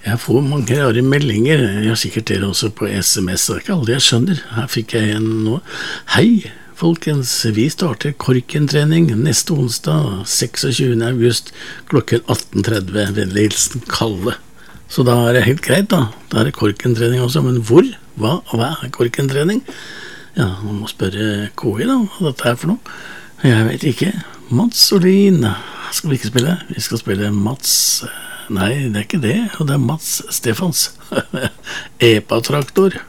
Jeg får mange rare meldinger, jeg har sikkert dere også på SMS, det er ikke alle jeg skjønner. Her fikk jeg en nå. Hei, folkens, vi starter korkentrening neste onsdag, 26. august, klokken 18:30, vennlig hilsen Kalle. Så da er det helt greit da, da er det korkentrening også, men hvor? Hva er korkentrening? Ja, man må spørre KI da, hva dette er for noe. Jeg vet ikke. Mats Olin, skal vi ikke spille? Vi skal spille Mats... Nei, det er ikke det, og det er Mats Stefans. Epa-traktor.